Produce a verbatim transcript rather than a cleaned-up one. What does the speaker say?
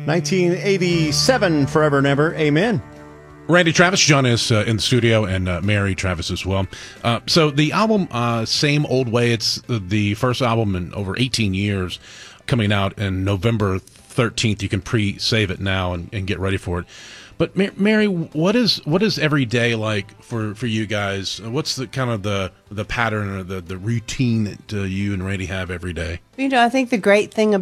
nineteen eighty-seven, Forever and Ever. Amen. Randy Travis joining us uh, in the studio, and uh, Mary Travis as well. Uh, so the album, uh, Same Old Way, it's the first album in over eighteen years, coming out in November thirteenth. You can pre-save it now and, and get ready for it. But Mary, what is what is every day like for, for you guys? What's the kind of the the pattern or the, the routine that uh, you and Randy have every day? You know, I think the great thing about